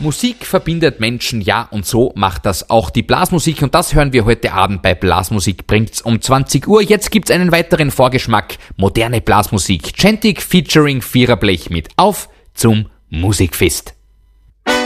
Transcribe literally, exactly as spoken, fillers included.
Musik verbindet Menschen, ja, und so macht das auch die Blasmusik. Und das hören wir heute Abend bei Blasmusik bringt's um zwanzig Uhr. Jetzt gibt's einen weiteren Vorgeschmack. Moderne Blasmusik. Chantic featuring Viererblech mit Auf zum Musikfest.